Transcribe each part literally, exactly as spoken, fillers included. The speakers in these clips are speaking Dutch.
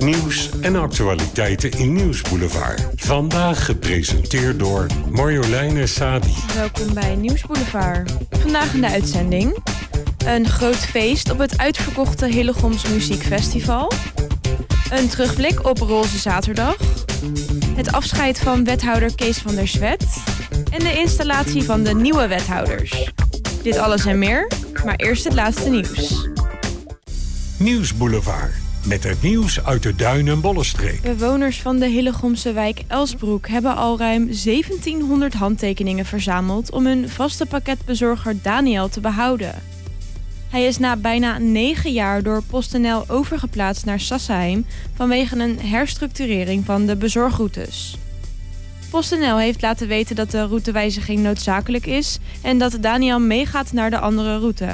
Nieuws en actualiteiten in Nieuwsboulevard. Vandaag gepresenteerd door Marjoleine Sadi. Welkom bij Nieuwsboulevard. Vandaag in de uitzending een groot feest op het uitverkochte Hillegoms Muziekfestival. Een terugblik op Roze Zaterdag. Het afscheid van wethouder Kees van der Zwet. En de installatie van de nieuwe wethouders. Dit alles en meer, maar eerst het laatste nieuws. Nieuwsboulevard. Met het nieuws uit de Duin- en Bollenstreek. Bewoners van de Hillegomse wijk Elsbroek hebben al ruim zeventienhonderd handtekeningen verzameld om hun vaste pakketbezorger Daniel te behouden. Hij is na bijna negen jaar door PostNL overgeplaatst naar Sassenheim vanwege een herstructurering van de bezorgroutes. PostNL heeft laten weten dat de routewijziging noodzakelijk is en dat Daniel meegaat naar de andere route.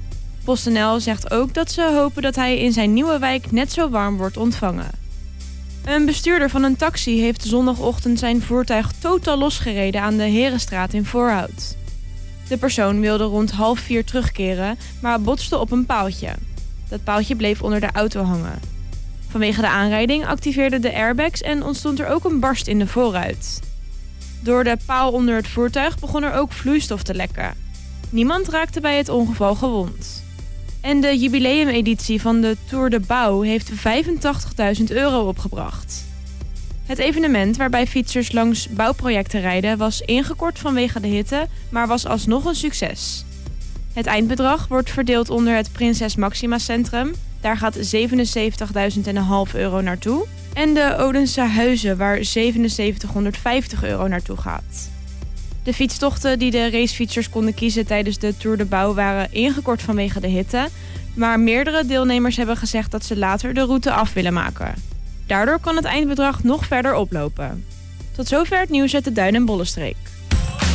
PostNL zegt ook dat ze hopen dat hij in zijn nieuwe wijk net zo warm wordt ontvangen. Een bestuurder van een taxi heeft zondagochtend zijn voertuig totaal losgereden aan de Herenstraat in Voorhout. De persoon wilde rond half vier terugkeren, maar botste op een paaltje. Dat paaltje bleef onder de auto hangen. Vanwege de aanrijding activeerden de airbags en ontstond er ook een barst in de voorruit. Door de paal onder het voertuig begon er ook vloeistof te lekken. Niemand raakte bij het ongeval gewond. En de jubileumeditie van de Tour de Bouw heeft vijfentachtigduizend euro opgebracht. Het evenement waarbij fietsers langs bouwprojecten rijden was ingekort vanwege de hitte, maar was alsnog een succes. Het eindbedrag wordt verdeeld onder het Prinses Maxima Centrum, daar gaat zevenenzeventigduizend vijfhonderd euro naartoe, en de Odense Huizen waar zevenenzeventighonderdvijftig euro naartoe gaat. De fietstochten die de racefietsers konden kiezen tijdens de Tour de Bouw waren ingekort vanwege de hitte, maar meerdere deelnemers hebben gezegd dat ze later de route af willen maken. Daardoor kan het eindbedrag nog verder oplopen. Tot zover het nieuws uit de Duin- en Bollenstreek.